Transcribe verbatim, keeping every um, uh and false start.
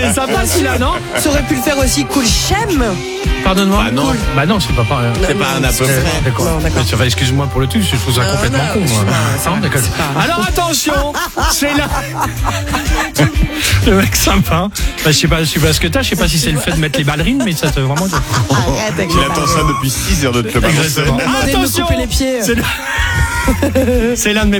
C'est sympa celui-là, non? Ça aurait pu le faire aussi Cool Chem. Pardonne-moi. Bah non. Cool. Bah non, c'est pas pareil. C'est pas un à peu près. D'accord. Non, d'accord. Mais, enfin, excuse-moi pour le truc, je trouve ça Non, complètement non, con. c'est Moi. pas- c'est Non, pas- d'accord. c'est pas- Alors attention, c'est là. Le mec sympa. Bah, je sais pas, je sais pas ce que t'as. Je sais pas si c'est le fait de mettre les ballerines, mais ça te vraiment. Arrête avec Il les attend balles. ça depuis six heures de te le balancer. Exactement. Demandez de me Attention, couper les pieds. c'est le- c'est l'un de mes